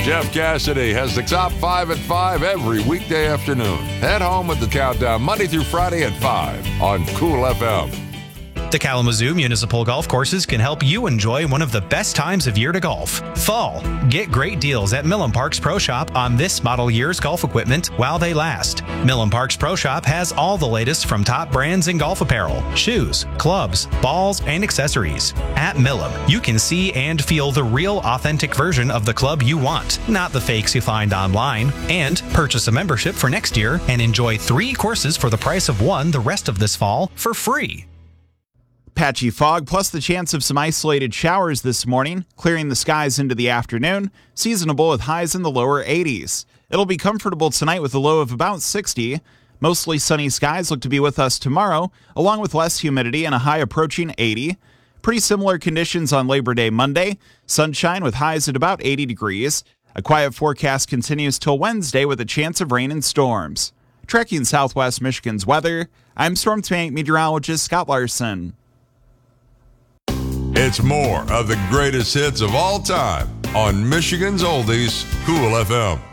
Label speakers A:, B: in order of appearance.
A: Jeff Cassidy has the top 5 at 5 every weekday afternoon. Head home with the countdown Monday through Friday at 5 on Cool FM.
B: The Kalamazoo Municipal Golf Courses can help you enjoy one of the best times of year to golf, fall. Get great deals at Millen Parks Pro Shop on this model year's golf equipment while they last. Millen Parks Pro Shop has all the latest from top brands in golf apparel, shoes, clubs, balls, and accessories. At Millen, you can see and feel the real authentic version of the club you want, not the fakes you find online. And purchase a membership for next year and enjoy 3 courses for the price of 1 the rest of this fall for free.
C: Patchy fog plus the chance of some isolated showers this morning, clearing the skies into the afternoon, seasonable with highs in the lower 80s. It'll be comfortable tonight with a low of about 60. Mostly sunny skies look to be with us tomorrow, along with less humidity and a high approaching 80. Pretty similar conditions on Labor Day Monday, sunshine with highs at about 80 degrees. A quiet forecast continues till Wednesday with a chance of rain and storms. Tracking Southwest Michigan's weather, I'm Storm Tank meteorologist Scott Larson.
A: It's more of the greatest hits of all time on Michigan's Oldies, Cool FM.